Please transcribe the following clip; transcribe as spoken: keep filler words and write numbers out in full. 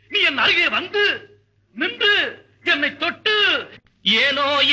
நீ என் அருகே வந்து நின்று என்னை தொட்டு ஏனோ